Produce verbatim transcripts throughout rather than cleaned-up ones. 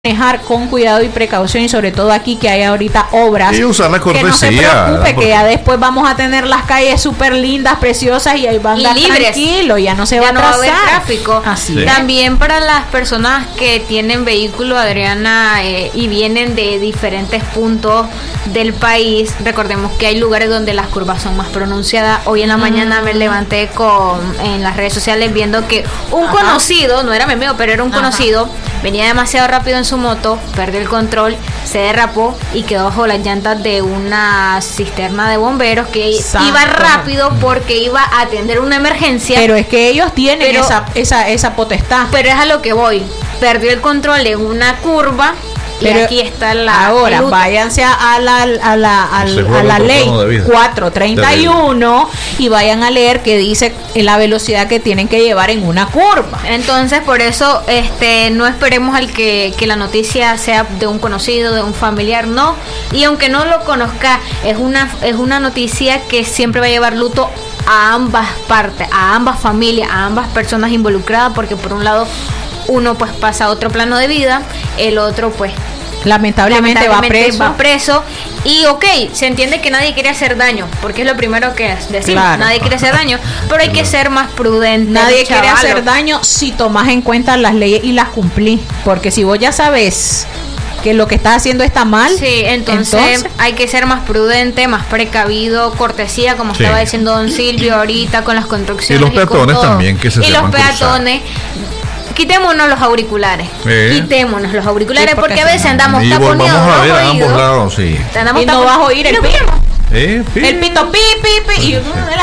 manejar con cuidado y precaución, y sobre todo aquí que hay ahorita obras, y usar la cortesía, que no se preocupe, porque... que ya después vamos a tener las calles súper lindas, preciosas, y ahí van a andar tranquilos, ya no se ya va a no atrasar. va a haber tráfico. Así sí. es. También para las personas que tienen vehículo, Adriana, eh, y vienen de diferentes puntos del país, recordemos que hay lugares donde las curvas son más pronunciadas. Hoy en la mm. mañana me levanté con en las redes sociales viendo que un Ajá. conocido, no era mi amigo, pero era un Ajá. conocido, venía demasiado rápido en su moto, perdió el control, se derrapó y quedó bajo las llantas de una cisterna de bomberos, que Santo. iba rápido porque iba a atender una emergencia. Pero es que ellos tienen pero, esa, esa, esa potestad. Pero es a lo que voy. Perdió el control en una curva. Pero y aquí está la ahora peluta. váyanse a la a la a, a la ley cuatrocientos treinta y uno y vayan a leer que dice la velocidad que tienen que llevar en una curva. Entonces, por eso este no esperemos al que, que la noticia sea de un conocido, de un familiar, no. Y aunque no lo conozca, es una es una noticia que siempre va a llevar luto a ambas partes, a ambas familias, a ambas personas involucradas, porque por un lado uno pues pasa a otro plano de vida, el otro pues lamentablemente, lamentablemente va, preso. va preso y ok, se entiende que nadie quiere hacer daño, porque es lo primero que decimos, claro. nadie quiere hacer daño, pero hay que ser más prudente. Nadie quiere hacer daño si tomas en cuenta las leyes y las cumplís, porque si vos ya sabes que lo que estás haciendo está mal, sí, entonces, entonces hay que ser más prudente, más precavido, cortesía, como sí. estaba diciendo don Silvio ahorita, con las construcciones y los peatones y también que se y los peatones cruzar. Quitémonos los auriculares, eh. quitémonos los auriculares, sí, porque, porque a veces andamos taponeados a ver a ambos lados, sí. y no vas a oír el pito. Eh, el pito pi pi pi.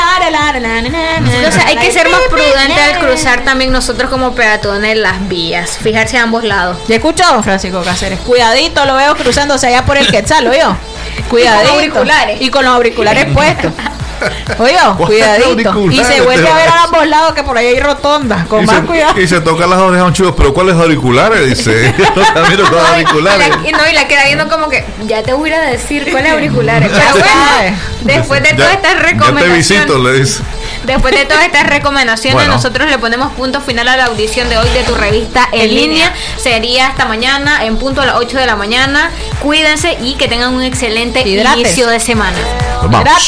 Entonces hay que ser más prudente al cruzar también nosotros como peatones las vías, fijarse a ambos lados. ¿Ya escuchó, don Francisco Cáceres? Cuidadito, lo veo cruzándose allá por el Quetzal, ¿oyó? Cuidadito. Y con auriculares. Y con los auriculares puestos. Oye, cuidadito. Y se vuelve a ver a ambos lados, que por ahí hay rotondas, con y más se, cuidado. Y se toca las orejas a un chivo, pero ¿cuáles auriculares? Dice. También los auriculares. Y, la, y no, y la queda viendo como que ya te voy a decir cuáles auriculares. Pero bueno, después de todas estas recomendaciones. Ya te visito, le dice. Después de todas estas recomendaciones, bueno. nosotros le ponemos punto final a la audición de hoy de tu revista en, en línea. línea. Sería hasta mañana, en punto a las ocho de la mañana. Cuídense y que tengan un excelente Hidrates. inicio de semana. Vamos.